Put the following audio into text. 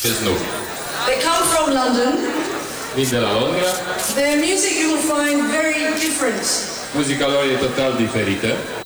Ce-s nou? They come from London. Vin de la Londra. Their music you will find very different. Muzica lor e total diferită.